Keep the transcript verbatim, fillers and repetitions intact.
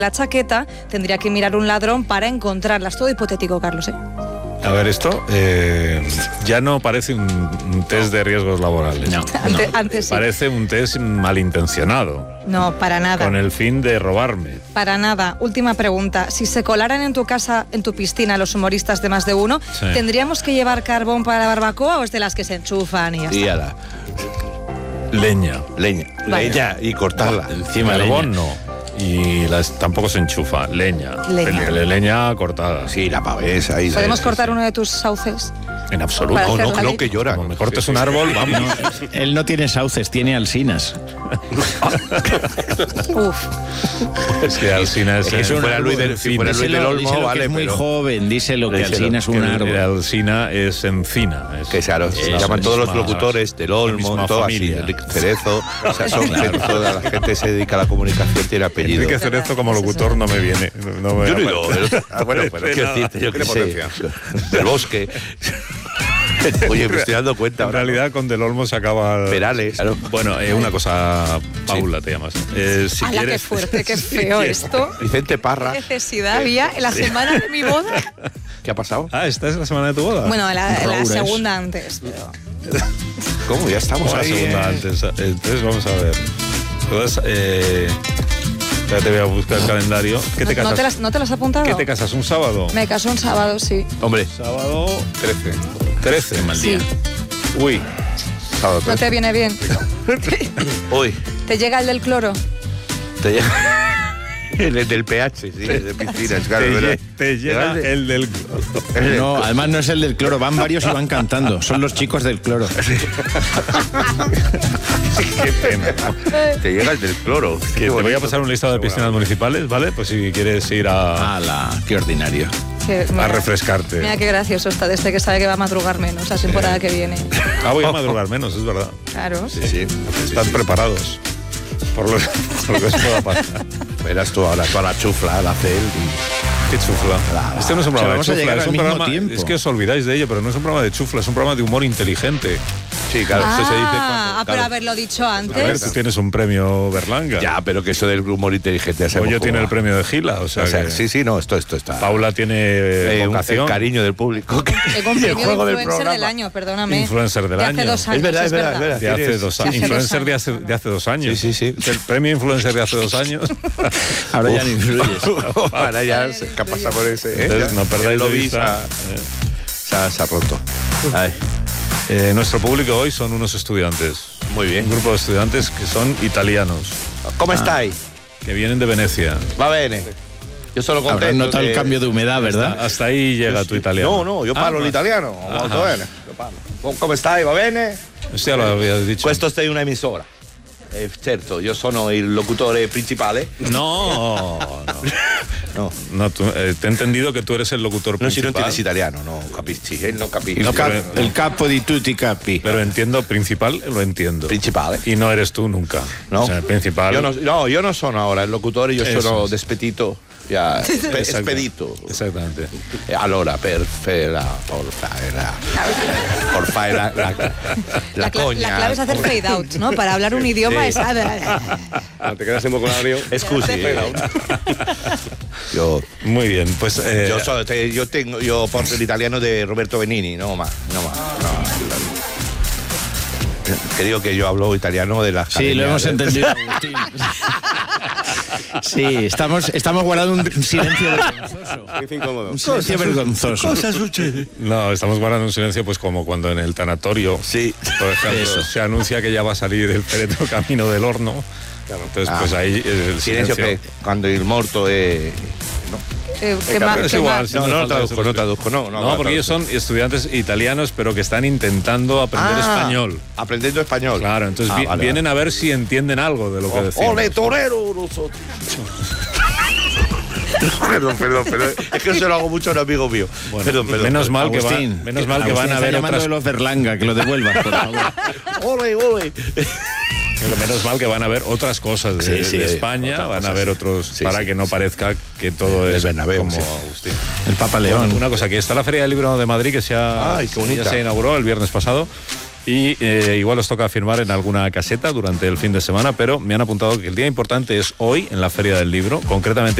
la chaqueta, tendría que mirar un ladrón para encontrarlas. Todo hipotético, Carlos, ¿eh? A ver, esto eh, ya no parece un, un test de riesgos laborales. No, Ante, no. Antes sí. Parece un test malintencionado. No, para nada. Con el fin de robarme. Para nada. Última pregunta. Si se colaran en tu casa, en tu piscina, los humoristas de Más de Uno, sí. ¿tendríamos que llevar carbón para la barbacoa o es de las que se enchufan y ya está? Y a la... Leña. Leña. Vale. Leña y cortarla. Encima carbón no. Y las, tampoco se enchufa. Leña. Leña. Le, leña cortada. Sí, la pavesa. Ahí, ¿Podemos sí, cortar sí. uno de tus sauces? En absoluto. No, no, no, que llora. Como me cortes un árbol, vamos. Él no tiene sauces, tiene alsinas. Uf. Es que alsina es... Es fuera Luis del, si fuera Luis del Olmo, díselo vale, que es muy pero... joven, díselo que díselo, alsina es un árbol. El, alsina es encina. Es, que claro, se llaman todos los locutores del Olmo, todo así, Enrique Cerezo, o sea, son gente, toda la gente se dedica a la comunicación, tiene apellido. Enrique Cerezo como locutor no me viene. No me yo no digo, pero, ah, bueno, pero qué decirte, yo qué sé, del Bosque. Oye, me estoy dando cuenta. En ahora, realidad, ¿no? Con Del Olmo se acaba... Perales. Claro. Bueno, eh, una cosa, Paula, sí. te llamas. Eh, si ¡Hala, quieres... qué fuerte, qué feo esto! Vicente Parra. ¿Qué necesidad había en la semana de mi boda? ¿Qué ha pasado? Ah, ¿esta es la semana de tu boda? Bueno, la, la segunda antes, pero... ¿Cómo? Ya estamos ahí. La segunda eh. antes. Entonces, vamos a ver. Entonces, eh... ya te voy a buscar el calendario. ¿Qué te ¿No, casas? ¿no, te las, ¿No te las has apuntado? ¿Qué te casas? ¿Un sábado? Me caso un sábado, sí. Hombre. Sábado trece. trece. Qué mal día. Sí. Uy. Sábado trece. ¿No te viene bien? Uy. ¿Te llega el del cloro? Te llega... El del pH, sí, el de piscinas, claro. Te, ¿verdad? te llega el, el del cloro. No, además no es el del cloro, van varios y van cantando. Son los chicos del cloro. Sí. Qué pena. Te llega el del cloro. Que te voy a pasar un listado de piscinas municipales, ¿vale? Pues si quieres ir a... ¡Hala! ¡Qué ordinario! Que, mira, a refrescarte. Mira qué gracioso está desde que sabe que va a madrugar menos la temporada que viene. Ah, voy a madrugar menos, es verdad. Claro. Sí, sí. Están sí, preparados. Por lo, por lo que os pueda pasar. Verás tú ahora toda la chufla, la cel y... ¿Qué chufla? La, la, este no es un programa de chufla, es un programa... Tiempo. Es que os olvidáis de ello, pero no es un programa de chufla, es un programa de humor inteligente. Sí, claro, ah, eso se dice cuando, ah, claro. pero haberlo dicho antes. A ver, tú tienes un premio Berlanga. Ya, pero que eso del humor inteligente... Oye, tiene el premio de Gila, o sea, o sea que... Sí, sí, no, esto, esto está... Paula tiene eh, vocación. El cariño del público. He cumplido el influencer del, del año, perdóname. Influencer del de año. hace dos años, es verdad, es verdad. Es verdad. De hace dos años. Influencer de hace, de hace dos años. Sí, sí, sí. El premio influencer de hace dos años. Ahora Uf. ya no influyes. Ahora ya se pasa por ese. ¿eh? Entonces, no perdáis de vista. Se ha, se ha roto. Ay. Eh, nuestro público hoy son unos estudiantes. Muy bien. Un grupo de estudiantes que son italianos. ¿Cómo ah, estáis? Que vienen de Venecia. Va bene. Yo solo contento. Habrás notado que... el cambio de humedad, ¿verdad? Hasta, hasta ahí llega tu italiano. No, no, yo parlo ah, l'italiano. Molto bene. ¿Cómo estáis? Va bene? Usted ya lo había dicho. Questo è una emisora. Eh, certo, io sono il locutore principale. No, no. no. no tú, eh, te he entendido que tú eres el locutor no, principal. No, si non tienes italiano, no, capisci, él no capisce. El, cap, el capo di tutti capi. Pero entiendo, principal, lo entiendo. Principale. Y no eres tú nunca. No. O sea, el principal. Io no, no, io non sono ora il locutore, io Eso sono es. despedito. Ya, expedito. Exactamente. Allora, per la, por fare la, por fare la, la, la, la coña. La clave es hacer fade out, ¿no? Para hablar un idioma sí. es... Ah, te quedas en vocabulario. Scusi. Yo, muy bien, pues... Eh, yo, so, te, yo, tengo, yo porto el italiano de Roberto Benigni, no más, no más. No, creo que yo hablo italiano de las Sí, lo hemos entendido, Agustín. Sí, estamos, estamos guardando un silencio vergonzoso. Es incómodo. Un silencio Cosa vergonzoso. Cosa sucede. No, estamos guardando un silencio pues como cuando en el tanatorio, sí. por ejemplo, Eso. se anuncia que ya va a salir el féretro camino del horno. Claro, entonces, ah, pues ahí el silencio. Silencio que cuando el morto es... ¿no? Eh, ¿qué más, es qué igual, más? No, no, no traduzco, no traduzco, no. No, no porque ellos son estudiantes italianos, pero que están intentando aprender ah, español. Aprendiendo español. Claro, entonces ah, vi, vale, vienen vale. a ver si entienden algo de lo que oh, decimos. ¡Ole, torero! Nosotros. Perdón, perdón, perdón. Es que eso lo hago mucho a un amigo mío. Bueno, perdón, perdón. Menos mal Agustín, que, va, menos mal que Agustín, van a ver otras... de los Berlanga, que lo devuelvas, por favor. ¡Ole, ole! Menos mal que van a ver otras cosas de, sí, sí, de España, van cosas, a ver otros, sí, para sí, que no sí. parezca que todo es Bernabéu, como sí. Agustín. El Papa León. Bueno, una cosa, que está la Feria del Libro de Madrid, que se ha, Ay, qué ya se inauguró el viernes pasado, y eh, igual os toca firmar en alguna caseta durante el fin de semana, pero me han apuntado que el día importante es hoy, en la Feria del Libro, concretamente